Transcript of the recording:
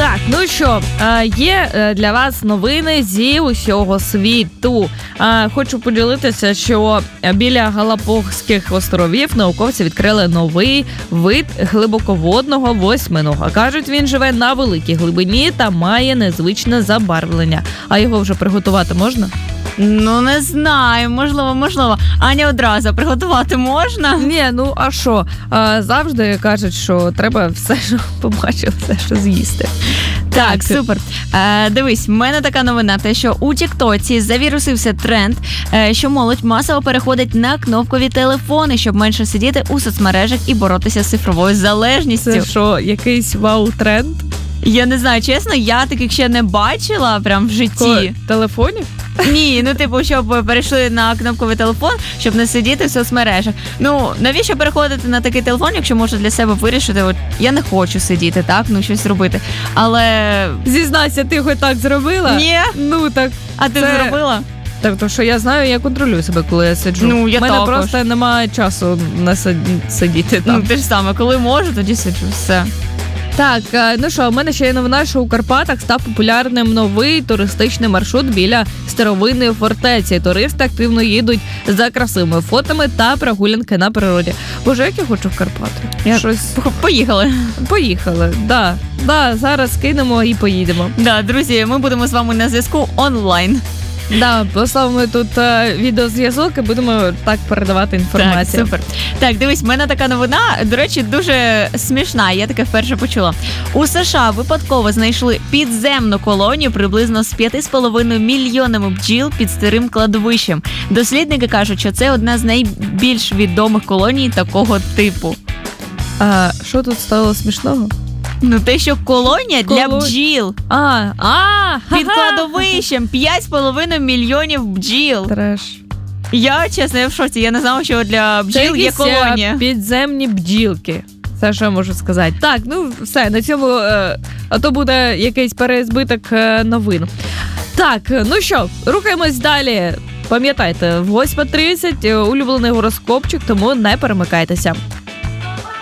Так, ну що, є для вас новини зі усього світу. Хочу поділитися, що біля Галапагоських островів науковці відкрили новий вид глибоководного восьминога. Кажуть, він живе на великій глибині та має незвичне забарвлення. А його вже приготувати можна? Ну, не знаю, можливо. Аня одразу, приготувати можна? Ні, ну а що? Завжди кажуть, що треба все, що побачив, все, що з'їсти. Так, супер. Дивись, в мене така новина, те, що у Тіктоці завірусився тренд, що молодь масово переходить на кнопкові телефони, щоб менше сидіти у соцмережах і боротися з цифровою залежністю. Це що, якийсь вау-тренд? Я не знаю, чесно, я таких ще не бачила прям в житті. Телефонів? Ні, ну типу, щоб перейшли на кнопковий телефон, щоб не сидіти в соцмережах. Ну, навіщо переходити на такий телефон, якщо можна для себе вирішити, от я не хочу сидіти, так, ну щось робити. Але... Зізнайся, ти хоч так зробила? Ні. Ну так. А ти зробила? Так, то що я знаю, я контролюю себе, коли я сиджу. Ну, я У мене також. просто немає часу не сидіти там. Ну, ти ж саме, коли можу, тоді сиджу, все. Так, ну що, у мене ще є новина, що у Карпатах став популярним новий туристичний маршрут біля старовинної фортеці. Туристи активно їдуть за красивими фотами та прогулянки на природі. Боже, як я хочу в Карпати. Поїхали, да, зараз кинемо і поїдемо. Да, друзі, ми будемо з вами на зв'язку онлайн. Да, поставимо тут відеозв'язок і будемо так передавати інформацію. Так, супер. Так, дивись, в мене така новина, до речі, дуже смішна, я таке вперше почула. У США випадково знайшли підземну колонію приблизно з 5,5 мільйонами бджіл під старим кладовищем. Дослідники кажуть, що це одна з найбільш відомих колоній такого типу. А що тут стало смішного? Ну, те, що колонія для бджіл. Під кладовищем 5,5 мільйонів бджіл. Треш. Я, чесно, я в шоці. Я не знала, що для бджіл є колонія. Підземні бджілки. Це що я можу сказати. Так, ну все, на цьому, а то буде якийсь переізбиток новин. Так, ну що, рухаємось далі. Пам'ятайте, в 8:30 улюблений гороскопчик, тому не перемикайтеся.